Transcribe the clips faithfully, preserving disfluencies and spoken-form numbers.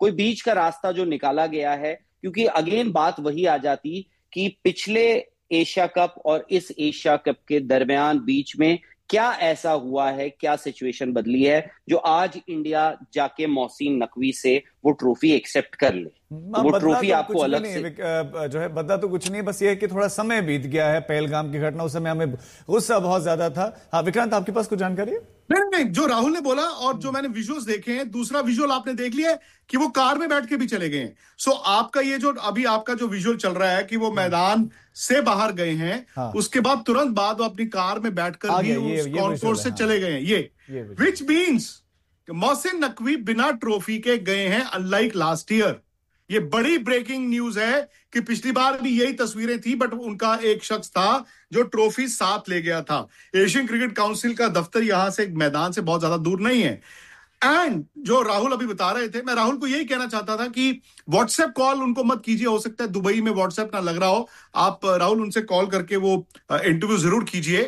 कोई बीच का रास्ता जो निकाला गया है, क्योंकि अगेन बात वही आ जाती कि पिछले एशिया कप और इस एशिया कप के दरमियान बीच में क्या ऐसा हुआ है, क्या सिचुएशन बदली है जो आज इंडिया जाके मोहसिन नकवी से वो ट्रॉफी एक्सेप्ट कर ले। वो ट्रॉफी तो आपको अलग से जो है बदला तो कुछ नहीं, बस ये है कि थोड़ा समय बीत गया है। पहलगाम की घटना, उस समय हमें गुस्सा बहुत ज्यादा था। हाँ विक्रांत, आपके पास कुछ जानकारी है? नहीं नहीं, जो राहुल ने बोला और जो मैंने विजुअल्स देखे हैं, दूसरा विजुअल आपने देख लिया है कि वो कार में बैठ के भी चले गए हैं। सो आपका ये जो अभी आपका जो विजुअल चल रहा है कि वो मैदान से बाहर गए हैं, हाँ। उसके बाद तुरंत बाद वो अपनी कार में बैठकर भी उस कॉन्कोर्स से हाँ। चले गए हैं। ये, ये विच मीन्स मोहसिन नकवी बिना ट्रॉफी के गए हैं, अनलाइक लास्ट ईयर। ये बड़ी ब्रेकिंग न्यूज है कि पिछली बार भी यही तस्वीरें थी, बट उनका एक शख्स था जो ट्रॉफी साथ ले गया था। एशियन क्रिकेट काउंसिल का दफ्तर यहां से मैदान से बहुत ज्यादा दूर नहीं है। एंड जो राहुल अभी बता रहे थे, मैं राहुल को यही कहना चाहता था कि व्हाट्सएप कॉल उनको मत कीजिए, हो सकता है दुबई में व्हाट्सएप ना लग रहा हो। आप राहुल उनसे कॉल करके वो इंटरव्यू जरूर कीजिए।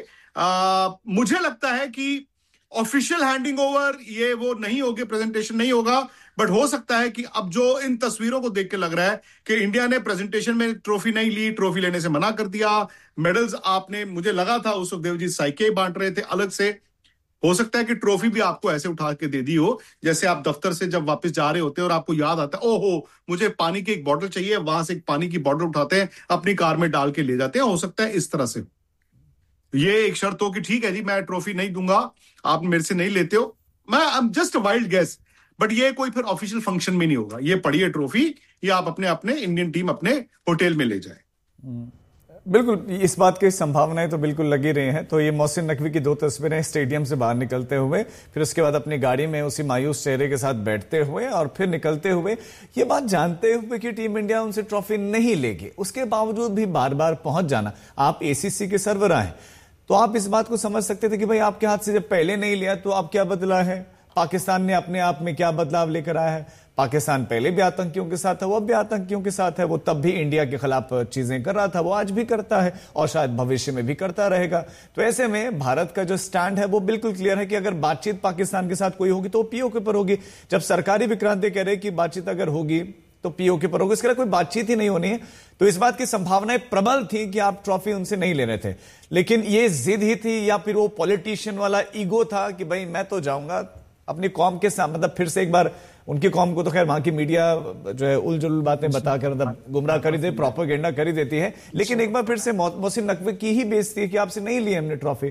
मुझे लगता है कि ऑफिशियल हैंडिंग ओवर ये वो नहीं होगी, प्रेजेंटेशन नहीं होगा, बट हो सकता है कि अब जो इन तस्वीरों को देख के लग रहा है कि इंडिया ने प्रेजेंटेशन में ट्रॉफी नहीं ली, ट्रॉफी लेने से मना कर दिया। मेडल्स आपने, मुझे लगा था उस वक्त देवजीत साइके बांट रहे थे अलग से। हो सकता है कि ट्रॉफी भी आपको ऐसे उठा के दे दी हो जैसे आप दफ्तर से जब वापस जा रहे होते हैं और आपको याद आता है ओहो मुझे पानी की एक बोतल चाहिए, वहां से एक पानी की बोतल उठाते हैं, अपनी कार में डाल के ले जाते हैं। हो सकता है इस तरह से ये एक शर्त हो कि ठीक है जी मैं ट्रॉफी नहीं दूंगा, आप मेरे से नहीं लेते हो, मैं I am just a wild guess, but ये कोई फिर ऑफिशियल फंक्शन में नहीं होगा। ये पढ़िए ट्रॉफी, ये आप अपने अपने इंडियन टीम अपने होटल में ले जाए। बिल्कुल, इस बात की संभावनाएं तो बिल्कुल लगी रही हैं। तो ये मोहसिन नकवी की दो तस्वीरें स्टेडियम से बाहर निकलते हुए, फिर उसके बाद अपनी गाड़ी में उसी मायूस चेहरे के साथ बैठते हुए और फिर निकलते हुए, ये बात जानते हुए कि टीम इंडिया उनसे ट्रॉफी नहीं लेगी, उसके बावजूद भी बार बार पहुंच जाना। आप एसीसी के सरबराह हैं तो आप इस बात को समझ सकते थे कि भाई आपके हाथ से जब पहले नहीं लिया तो अब क्या बदला है, पाकिस्तान ने अपने आप में क्या बदलाव लेकर आया है। पाकिस्तान पहले भी आतंकियों के साथ है, वो अब भी आतंकियों के साथ है, वो तब भी इंडिया के खिलाफ चीजें कर रहा था, वो आज भी करता है और शायद भविष्य में भी करता रहेगा। तो ऐसे में भारत का जो स्टैंड है वो बिल्कुल क्लियर है कि अगर बातचीत पाकिस्तान के साथ कोई होगी तो पीओके पर होगी। जब सरकारी विक्रांत कह रहे कि बातचीत अगर होगी तो पीओके पर होगी, इसके लिए कोई बातचीत ही नहीं होनी है। तो इस बात की संभावनाएं प्रबल थी कि आप ट्रॉफी उनसे नहीं ले रहे थे, लेकिन ये जिद ही थी या फिर वो पॉलिटिशियन वाला ईगो था कि भाई मैं तो जाऊंगा अपनी कौम के साथ। मतलब फिर से एक बार उनकी कौम को तो खैर वहां की मीडिया जो है उलझुल बातें बताकर मतलब गुमराह कर ही दे, प्रोपेगेंडा कर ही देती है, लेकिन एक बार फिर से मोहसिन नकवी की ही बेइज्जती है कि आपसे नहीं ली हमने ट्रॉफी।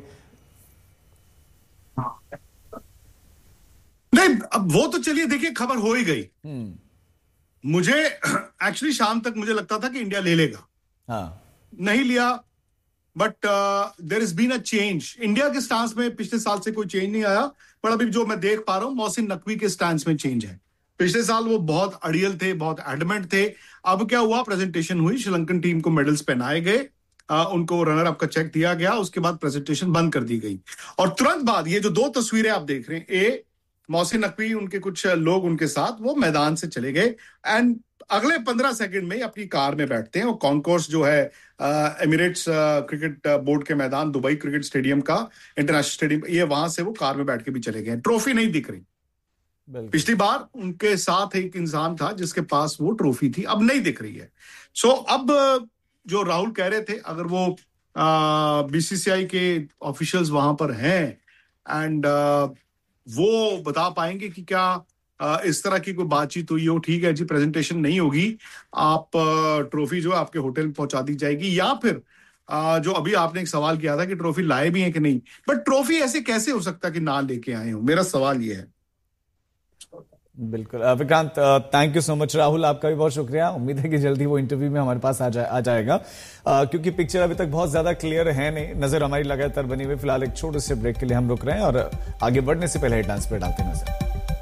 नहीं, अब वो तो चलिए देखिए खबर हो ही गई। मुझे एक्चुअली शाम तक मुझे लगता था कि इंडिया ले लेगा, हाँ। नहीं लिया, but there is been a change. India के स्टांस में पिछले साल से कोई चेंज नहीं आया, पर अभी जो मैं देख पा रहा हूं मोहसिन नकवी के स्टांस में चेंज है। पिछले साल वो बहुत अड़ियल थे, बहुत एडमेंट थे। अब क्या हुआ, प्रेजेंटेशन हुई, श्रीलंकन टीम को मेडल्स पहनाए गए, आ, उनको रनर अप का चेक दिया गया, उसके बाद प्रेजेंटेशन बंद कर दी गई। और तुरंत बाद ये जो दो तस्वीरें आप देख रहे हैं, ए मोहसिन नकवी उनके कुछ लोग उनके साथ वो मैदान से चले गए एंड अगले पंद्रह सेकंड में अपनी कार में बैठते हैं। और कॉन्कोर्स जो है एमिरेट्स क्रिकेट बोर्ड के मैदान, दुबई क्रिकेट स्टेडियम का इंटरनेशनल स्टेडियम, ये वहां से वो कार में बैठ के भी चले गए। ट्रॉफी नहीं दिख रही। पिछली बार उनके साथ एक इंसान था जिसके पास वो ट्रॉफी थी, अब नहीं दिख रही है। सो so, अब जो राहुल कह रहे थे, अगर वो बीसीसीआई के ऑफिशियल्स वहां पर हैं एंड वो बता पाएंगे कि क्या आ, इस तरह की कोई बातचीत हुई हो, ठीक है जी प्रेजेंटेशन नहीं होगी, आप ट्रॉफी जो आपके होटल में पहुंचा दी जाएगी, या फिर आ, जो अभी आपने एक सवाल किया था कि ट्रॉफी लाए भी हैं कि नहीं, बट ट्रॉफी ऐसे कैसे हो सकता कि ना लेके आए हो, मेरा सवाल ये है। बिल्कुल Vikrant, thank you so much. Rahul आपका भी बहुत शुक्रिया। उम्मीद है कि जल्दी वो इंटरव्यू में हमारे पास आ, जा, आ जाएगा, आ, क्योंकि पिक्चर अभी तक बहुत ज्यादा क्लियर है नहीं, नजर हमारी लगातार बनी हुई। फिलहाल एक छोटे से ब्रेक के लिए हम रुक रहे हैं और आगे बढ़ने से पहले हेडलाइंस पे डालते नजर।